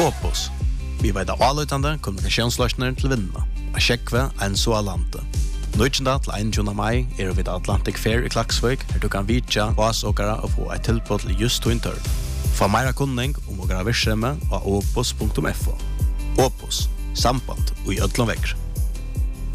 Opus. Vi vet avløytende kommunikasjonsløsninger til vinnene. A sjekve en så alante. 19. til 21. mai vi vid Atlantic Fair i Klaksvik, her du kan vitja oss åkere og få et tilbud til just to intern. Få meira kunning om åkere virksomhet av opus.fo. Opus. Samband og i ødlom vekker.